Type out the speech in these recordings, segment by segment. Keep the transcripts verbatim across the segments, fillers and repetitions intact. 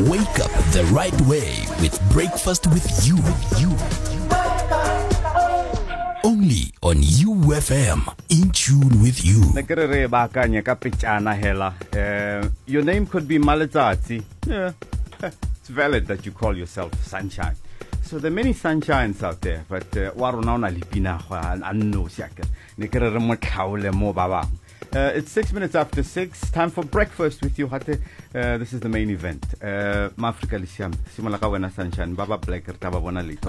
Wake up the right way with Breakfast with you. you. Only on U F M. In tune with you. Uh, your name could be Malazati. Yeah. It's valid that you call yourself Sunshine. So there are many sunshines out there, but waruna lipina anno siaka. Nekere mo kaule mo baba. Uh, it's six minutes after six. Time for breakfast with you, Hate. Uh, this is the main event. Uh, Mafrika Lisiam. Simalaka wena sunshine. Baba black taba wana lito.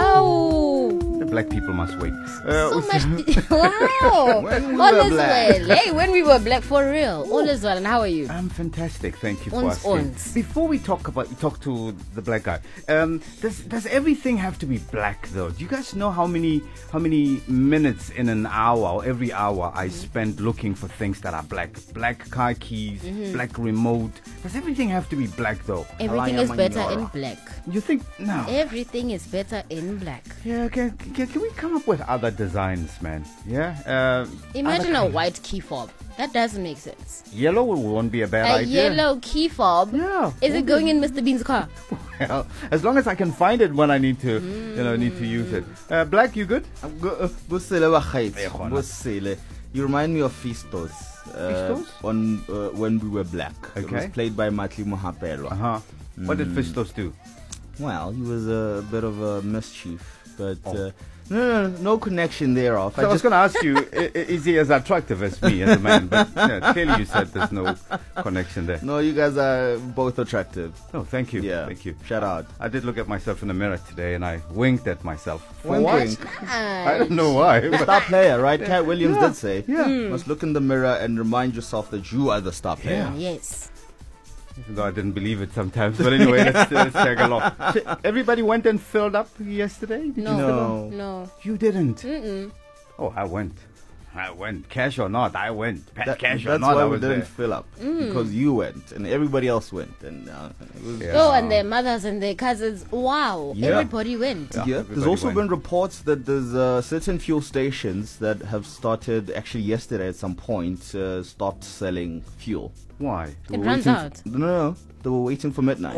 How? The black people must wait. Uh, So much. Wow. When we All were is black. well. Hey, when we were black, for real. All is well. And how are you? I'm fantastic. Thank you for Ons, asking. ons. Before we talk about talk to the black guy, um, does does everything have to be black though? Do you guys know how many how many minutes in an hour or every hour I spend looking for things that are black? Black car keys, black remote. Does everything have to be black though? Everything Alaya is better in Manyora. black. You think no? Everything is better in black. Yeah. Can, can can we come up with other designs, man? Yeah. Uh, Imagine other a white key fob. That doesn't make sense. yellow won't be a bad A idea. yellow key fob? Yeah. Is it going in Mister Bean's car? Well, as long as I can find it when I need to, you know, need to use it. Uh, black, you good? Busele wa khait. Eh, khona. Busele. You remind me of Fistos. Uh, Fistos? On uh, when we were black. It was Okay. played by Matli Mohapelwa. Uh huh. What did Fistos do? Well, he was a bit of a mischief, but Oh. uh, no, no, no, no connection thereof. So I was just going to ask you, i- i- is he as attractive as me as a man? But yeah, clearly you said there's no connection there. no, you guys are both attractive. Oh, thank you. Yeah, Thank you. Shout out. I did look at myself in the mirror today and I winked at myself. For Wink, what? wink. I don't know why. but- Star player, right? Cat Williams Yeah, did say. yeah. Must look in the mirror and remind yourself that you are the star player. Yeah. Yes. Even though I didn't believe it sometimes. But anyway, let's, let's tag along. So everybody went and filled up yesterday? Did No. you fill up? No. No. You didn't? Mm-mm. Oh, I went. I went. Cash or not, I went. Pa- That- Cash or that's not, why I we was didn't there. fill up because you went and everybody else went, and uh, it was Yeah. Oh, and their mothers and their cousins. Wow. Yeah. Everybody went. Yeah. Yeah, everybody there's also went. been reports that there's uh, certain fuel stations that have started, actually yesterday at some point, uh, stopped selling fuel. Why? They It were runs waiting out. f- no, no, no, they were waiting for midnight.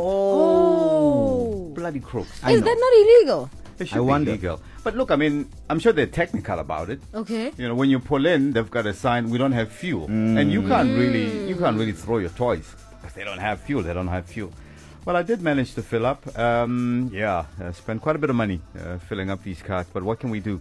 Oh. Bloody crooks. I Is know. that not illegal? It should I be wonder. legal. But look, I mean, I'm sure they're technical about it. Okay. You know, when you pull in, they've got a sign, we don't have fuel. And you can't really you can't really throw your toys. Because they don't have fuel, they don't have fuel. Well, I did manage to fill up. Um, yeah, uh, spent quite a bit of money uh, filling up these carts. But what can we do?